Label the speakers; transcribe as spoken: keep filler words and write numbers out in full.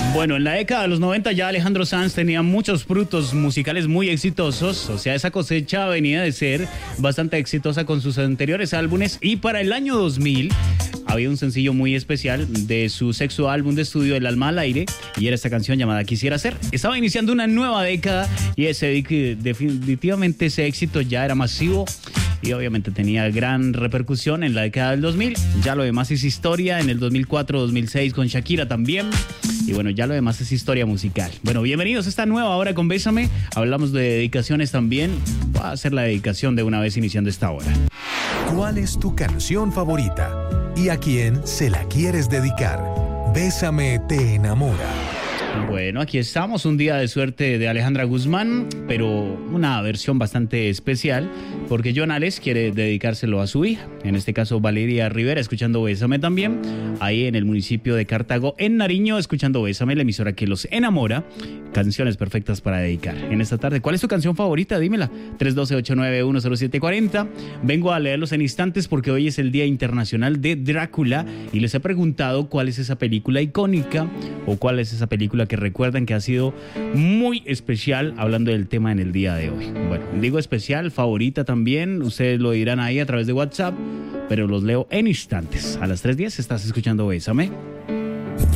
Speaker 1: Bueno, en la década de los noventa ya Alejandro Sanz tenía muchos frutos musicales muy exitosos, o sea, esa cosecha venía de ser bastante exitosa con sus anteriores álbumes, y para el año dos mil había un sencillo muy especial de su sexto álbum de estudio, El alma al aire, y era esta canción llamada Quisiera ser. Estaba iniciando una nueva década y ese, definitivamente ese éxito ya era masivo y obviamente tenía gran repercusión en la década del dos mil. Ya lo demás es historia, en el dos mil cuatro dos mil seis con Shakira también. Y bueno, ya lo demás es historia musical. Bueno, bienvenidos a esta nueva hora con Bésame. Hablamos de dedicaciones también. Voy a hacer la dedicación de una vez iniciando esta hora.
Speaker 2: ¿Cuál es tu canción favorita? ¿Y a quién se la quieres dedicar? Bésame te enamora.
Speaker 1: Bueno, aquí estamos, un día de suerte de Alejandra Guzmán, pero una versión bastante especial, porque John Alex quiere dedicárselo a su hija, en este caso Valeria Rivera, escuchando Bésame también, ahí en el municipio de Cartago, en Nariño, escuchando Bésame, la emisora que los enamora, canciones perfectas para dedicar. En esta tarde, ¿cuál es tu canción favorita? Dímela, tres uno dos, ocho nueve uno, cero siete cuatro cero. Vengo a leerlos en instantes porque hoy es el Día Internacional de Drácula y les he preguntado cuál es esa película icónica o cuál es esa película que recuerdan que ha sido muy especial, hablando del tema en el día de hoy. Bueno, digo especial, favorita también, ustedes lo dirán ahí a través de WhatsApp, pero los leo en instantes. A las tres diez estás escuchando Bésame.